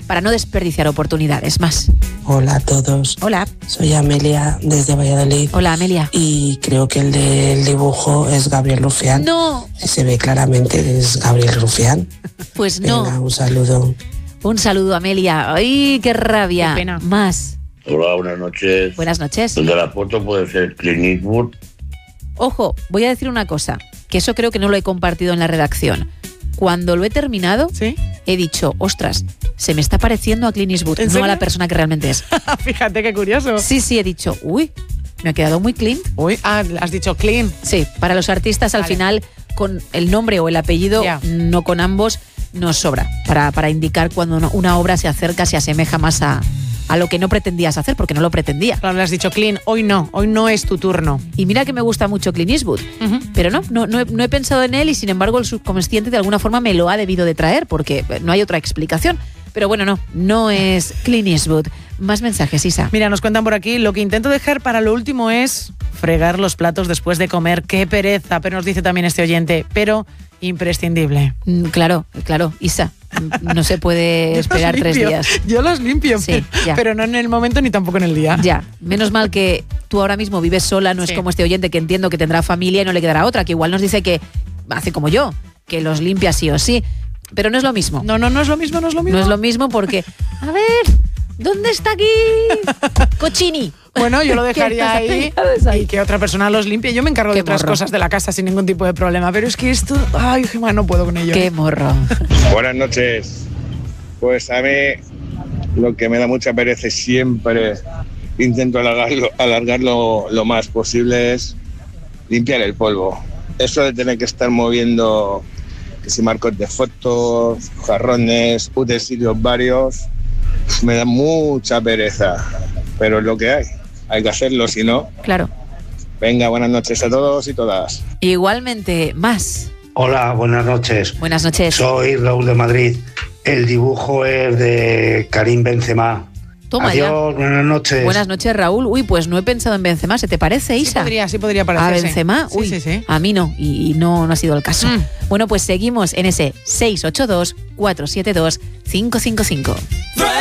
para no desperdiciar oportunidades. Más. Hola a todos. Hola. Soy Amelia desde Valladolid. Hola, Amelia. Y creo que el del dibujo es Gabriel Rufián. No. Se ve claramente que es Gabriel Rufián. Pues no. Venga, un saludo. Un saludo, Amelia. ¡Ay, qué rabia! Qué pena. Más. Hola, buenas noches. Buenas noches. El de la foto puede ser Clint Eastwood. Ojo, voy a decir una cosa, que eso creo que no lo he compartido en la redacción. Cuando lo he terminado, ¿Sí? he dicho, ostras, se me está pareciendo a Clint Eastwood, ¿En no serio? a la persona que realmente es. Fíjate qué curioso. Sí, he dicho, uy, me ha quedado muy Clint. Uy, has dicho clean. Sí, para los artistas al Vale. final, con el nombre o el apellido, Ya. no con ambos, nos sobra para indicar cuando una obra se acerca, se asemeja más a lo que no pretendías hacer, porque no lo pretendía. Claro, le has dicho clean. Hoy no es tu turno. Y mira que me gusta mucho Clint Eastwood, pero no he pensado en él y sin embargo el subconsciente de alguna forma me lo ha debido de traer porque no hay otra explicación. Pero bueno, no es Clint Eastwood. Más mensajes, Isa. Mira, nos cuentan por aquí, lo que intento dejar para lo último es fregar los platos después de comer. ¡Qué pereza! Pero nos dice también este oyente, pero imprescindible. Claro, Isa. No se puede esperar 3 días. Yo los limpio, Sí, ya. pero no en el momento ni tampoco en el día. Ya, menos mal que tú ahora mismo vives sola, no Sí. es como este oyente que entiendo que tendrá familia y no le quedará otra, que igual nos dice que hace como yo, que los limpia sí o sí. Pero no es lo mismo. No es lo mismo, no es lo mismo. No es lo mismo porque, a ver, ¿dónde está aquí Cochini? Bueno, yo lo dejaría ¿Qué ahí sabes ahí? y que otra persona los limpie. Yo me encargo Qué de otras morro. cosas de la casa sin ningún tipo de problema. Pero es que esto, ay, Gemma, no puedo con ello. Qué morro. Buenas noches. Pues a mí lo que me da mucha pereza y siempre intento alargarlo lo más posible es limpiar el polvo. Eso de tener que estar moviendo que si marcos de fotos, jarrones, utensilios varios, me da mucha pereza. Pero es lo que hay que hacerlo, si no. Claro. Venga, buenas noches a todos y todas. Igualmente, más. Hola, buenas noches. Buenas noches. Soy Raúl de Madrid. El dibujo es de Karim Benzema. Toma Adiós, buenas noches. Buenas noches, Raúl. Uy, pues no he pensado en Benzema. ¿Se te parece, Isa? Sí podría ¿A parecerse. Benzema? Sí, Uy, sí. a mí no. Y no ha sido el caso. Bueno, pues seguimos en ese 682 472 555.